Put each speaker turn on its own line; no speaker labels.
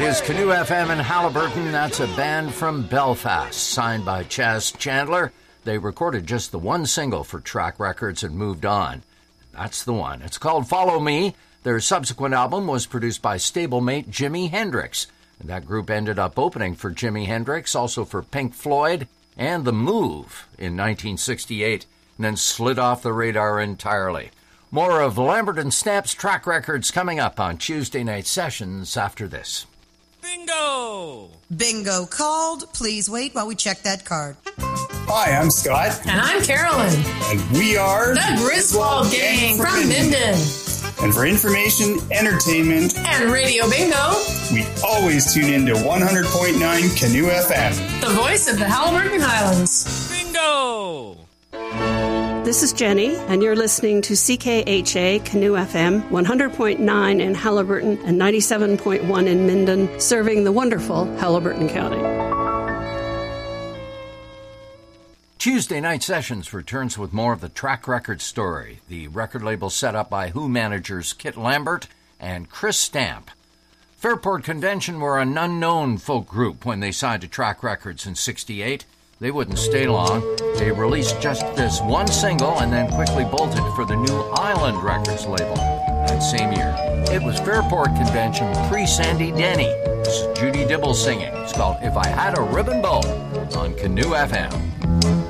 is Canoe FM in Haliburton. That's a band from Belfast, signed by Chas Chandler. They recorded just the one single for Track Records and moved on. That's the one. It's called Follow Me. Their subsequent album was produced by stablemate Jimi Hendrix. And that group ended up opening for Jimi Hendrix, also for Pink Floyd and The Move in 1968, and then slid off the radar entirely. More of Lambert and Snapp's Track Records coming up on Tuesday Night Sessions after this.
Bingo!
Bingo called. Please wait while we check that card.
Hi, I'm Scott.
And I'm Carolyn.
And we are
the Griswold Gang from Minden.
And for information, entertainment,
and Radio Bingo,
we always tune in to 100.9 Canoe FM,
the voice of the Haliburton Highlands.
Bingo!
This is Jenny, and you're listening to CKHA Canoe FM, 100.9 in Haliburton and 97.1 in Minden, serving the wonderful Haliburton County.
Tuesday Night Sessions returns with more of the Track Records story, the record label set up by Who managers Kit Lambert and Chris Stamp. Fairport Convention were an unknown folk group when they signed to Track Records in '68. They wouldn't stay long. They released just this one single and then quickly bolted for the New Island Records label that same year. It was Fairport Convention pre-Sandy Denny. This is Judy Dibble singing. It's called If I Had a Ribbon Bow on Canoe FM.